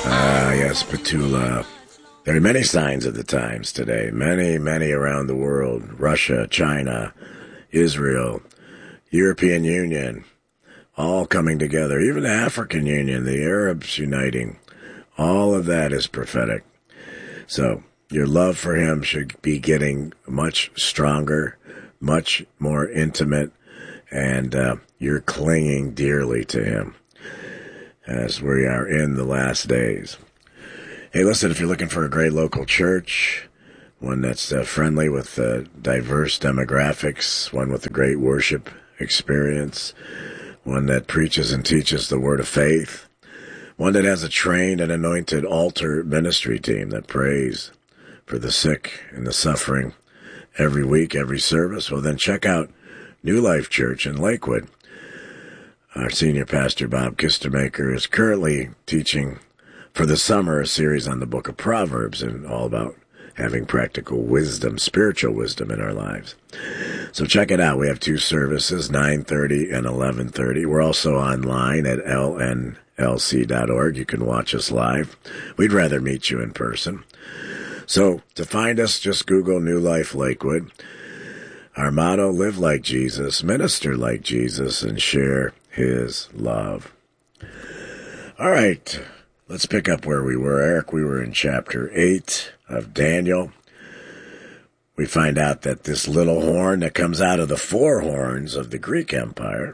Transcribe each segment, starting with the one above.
Yes, Petula. There are many signs of the times today. Many around the world. Russia, China, Israel, European Union, all coming together. Even the African Union, the Arabs uniting. All of that is prophetic. So your love for him should be getting much stronger, much more intimate, and you're clinging dearly to him as we are in the last days. Hey, listen, if you're looking for a great local church, one that's friendly with diverse demographics, one with a great worship experience, one that preaches and teaches the word of faith, one that has a trained and anointed altar ministry team that prays for the sick and the suffering every week, every service, well, then check out New Life Church in Lakewood. Our senior pastor, Bob Kistermaker, is currently teaching for the summer a series on the book of Proverbs and all about having practical wisdom, spiritual wisdom in our lives. So check it out. We have two services, 9:30 and 11:30. We're also online at lnlc.org. You can watch us live. We'd rather meet you in person. So to find us, just Google New Life Lakewood. Our motto, live like Jesus, minister like Jesus, and share his love. All right, let's pick up where we were, Eric. We were in chapter 8 of Daniel. We find out that this little horn that comes out of the four horns of the Greek Empire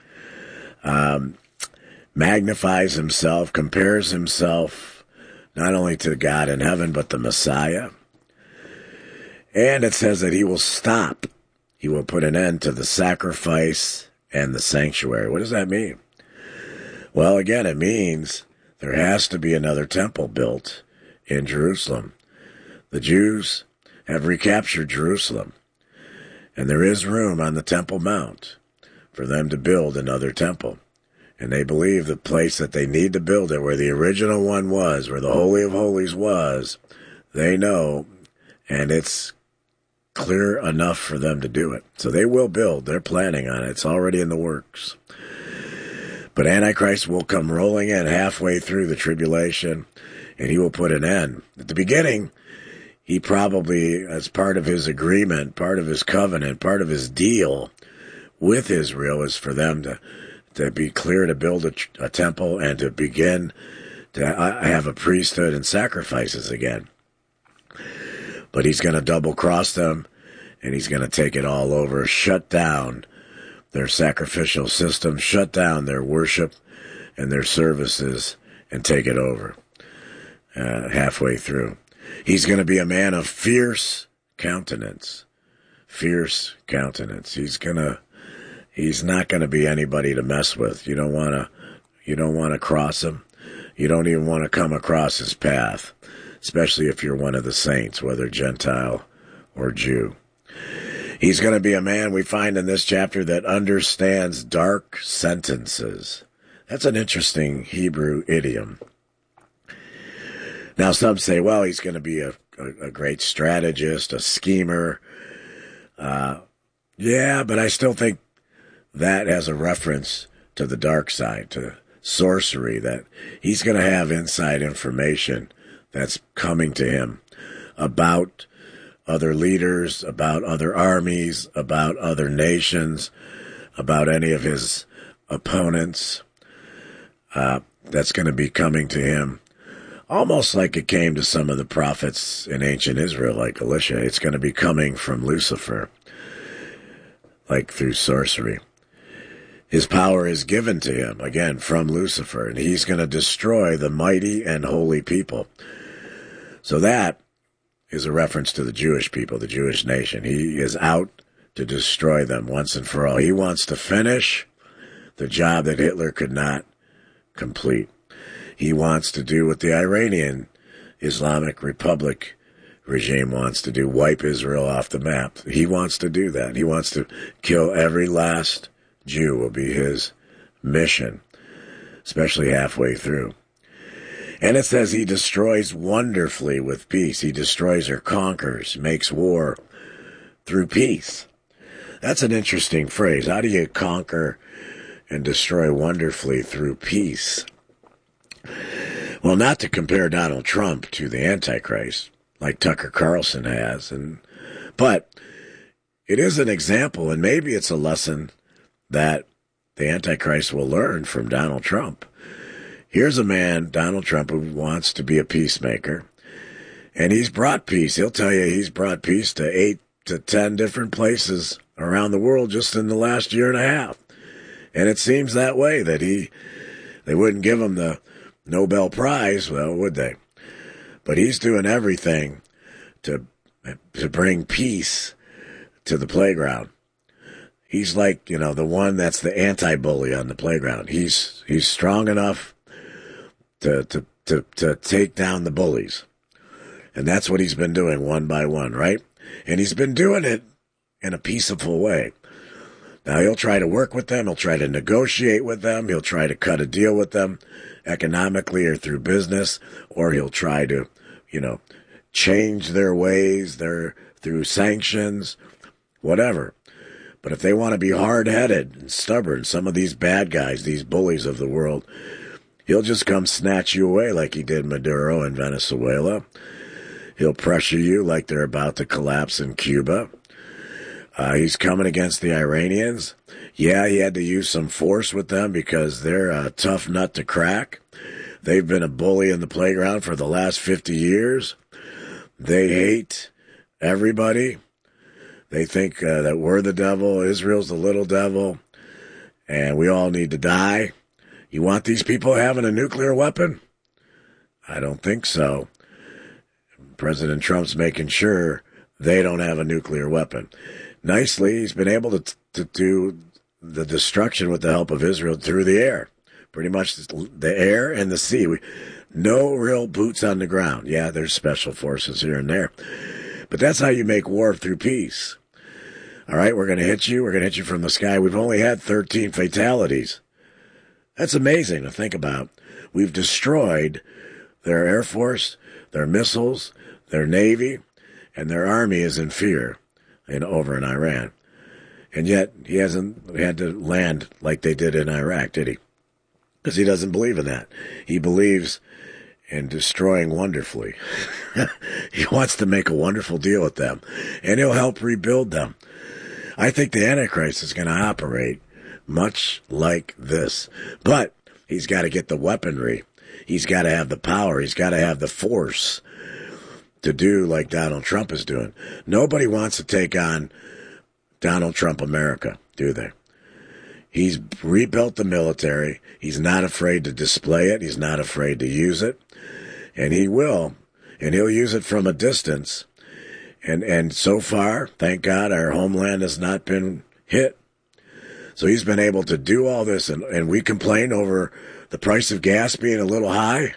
magnifies himself, compares himself not only to God in heaven, but the Messiah. And it says that he will stop. He will put an end to the sacrifice and the sanctuary. What does that mean? Well, again, it means there has to be another temple built in Jerusalem. The Jews have recaptured Jerusalem, and there is room on the Temple Mount for them to build another temple. And they believe the place that they need to build it, where the original one was, where the Holy of Holies was, they know, and it's clear enough for them to do it. So they will build. They're planning on it. It's already in the works. But Antichrist will come rolling in halfway through the tribulation, and he will put an end. At the beginning, he probably, as part of his agreement, part of his covenant, part of his deal with Israel, is for them to be clear to build a temple and to begin to have a priesthood and sacrifices again. But he's going to double-cross them, and he's going to take it all over, shut down their sacrificial system, shut down their worship and their services, and take it over halfway through. He's going to be a man of fierce countenance. Fierce countenance. He's not going to be anybody to mess with. You don't want to cross him. You don't even want to come across his path, especially if you're one of the saints, whether Gentile or Jew. He's going to be a man, we find in this chapter, that understands dark sentences. That's an interesting Hebrew idiom. Now, some say, well, he's going to be a great strategist, a schemer. Yeah, but I still think that has a reference to the dark side, to sorcery, that he's going to have inside information that's coming to him about other leaders, about other armies, about other nations, about any of his opponents. That's going to be coming to him almost like it came to some of the prophets in ancient Israel, like Elisha. It's going to be coming from Lucifer, like through sorcery. His power is given to him, again, from Lucifer, and he's going to destroy the mighty and holy people. So that is a reference to the Jewish people, the Jewish nation. He is out to destroy them once and for all. He wants to finish the job that Hitler could not complete. He wants to do what the Iranian Islamic Republic regime wants to do, wipe Israel off the map. He wants to do that. He wants to kill every last Jew, will be his mission, especially halfway through. And it says he destroys wonderfully with peace. He destroys or conquers, makes war through peace. That's an interesting phrase. How do you conquer and destroy wonderfully through peace? Well, not to compare Donald Trump to the Antichrist, like Tucker Carlson has, but it is an example, and maybe it's a lesson that the Antichrist will learn from Donald Trump. Here's a man, Donald Trump, who wants to be a peacemaker, and he's brought peace. He'll tell you he's brought peace to 8 to 10 different places around the world just in the last year and a half. And it seems that way, that they wouldn't give him the Nobel Prize, well, would they? But he's doing everything to bring peace to the playground. He's like, the one that's the anti-bully on the playground. He's strong enough to take down the bullies. And that's what he's been doing one by one, right? And he's been doing it in a peaceful way. Now, he'll try to work with them. He'll try to negotiate with them. He'll try to cut a deal with them economically or through business, or he'll try to, change their ways, through sanctions, whatever. But if they want to be hard-headed and stubborn, some of these bad guys, these bullies of the world, he'll just come snatch you away like he did Maduro in Venezuela. He'll pressure you like they're about to collapse in Cuba. He's coming against the Iranians. Yeah, he had to use some force with them because they're a tough nut to crack. They've been a bully in the playground for the last 50 years. They hate everybody. They think that we're the devil, Israel's the little devil, and we all need to die. You want these people having a nuclear weapon? I don't think so. President Trump's making sure they don't have a nuclear weapon. Nicely, he's been able to do the destruction with the help of Israel through the air. Pretty much the air and the sea. No real boots on the ground. Yeah, there's special forces here and there. But that's how you make war through peace. All right, we're going to hit you. We're going to hit you from the sky. We've only had 13 fatalities. That's amazing to think about. We've destroyed their Air Force, their missiles, their Navy, and their Army is in fear over in Iran. And yet he hasn't had to land like they did in Iraq, did he? Because he doesn't believe in that. He believes in destroying wonderfully. He wants to make a wonderful deal with them, and he'll help rebuild them. I think the Antichrist is going to operate much like this. But he's got to get the weaponry. He's got to have the power. He's got to have the force to do like Donald Trump is doing. Nobody wants to take on Donald Trump America, do they? He's rebuilt the military. He's not afraid to display it. He's not afraid to use it. And he will. And he'll use it from a distance. And so far, thank God, our homeland has not been hit. So he's been able to do all this. And we complain over the price of gas being a little high.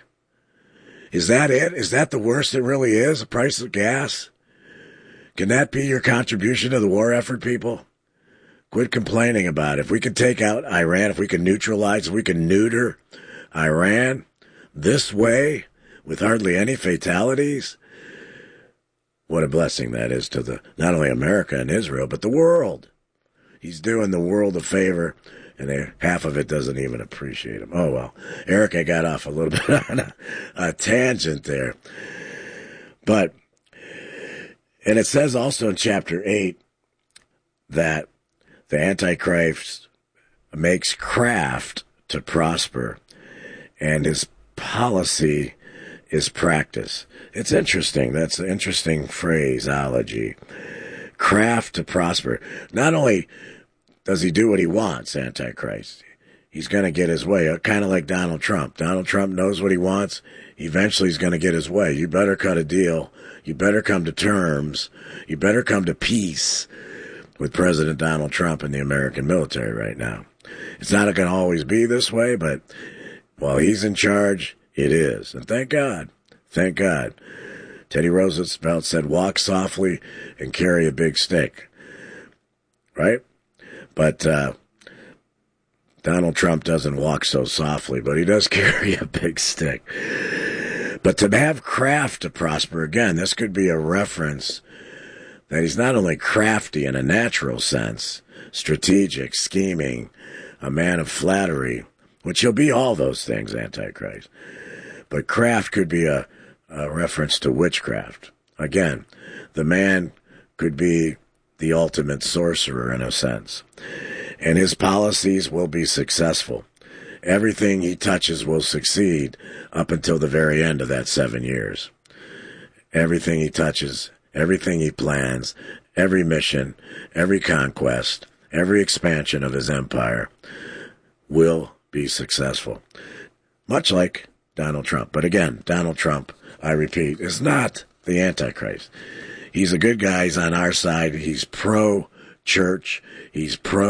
Is that it? Is that the worst it really is, the price of gas? Can that be your contribution to the war effort, people? Quit complaining about it. If we could take out Iran, if we can neutralize, if we can neuter Iran this way with hardly any fatalities, what a blessing that is to not only America and Israel, but the world. He's doing the world a favor, and half of it doesn't even appreciate him. Oh, well. Eric, I got off a little bit on a tangent there. But, and it says also in chapter 8 that the Antichrist makes craft to prosper, and his policy is practice. It's interesting. That's an interesting phraseology. Craft to prosper. Not only does he do what he wants, Antichrist, he's going to get his way, kind of like Donald Trump. Donald Trump knows what he wants. Eventually he's going to get his way. You better cut a deal. You better come to terms. You better come to peace with President Donald Trump and the American military right now. It's not going to always be this way, but while he's in charge, it is. And thank God. Thank God. Teddy Roosevelt said, walk softly and carry a big stick. Right? But Donald Trump doesn't walk so softly, but he does carry a big stick. But to have craft to prosper, again, this could be a reference that he's not only crafty in a natural sense, strategic, scheming, a man of flattery, which he'll be all those things, Antichrist. But craft could be a reference to witchcraft. Again, the man could be the ultimate sorcerer in a sense. And his policies will be successful. Everything he touches will succeed up until the very end of that 7 years. Everything he touches, everything he plans, every mission, every conquest, every expansion of his empire will be successful. Much like Donald Trump. But again, Donald Trump, I repeat, is not the Antichrist. He's a good guy. He's on our side. He's pro-church. He's pro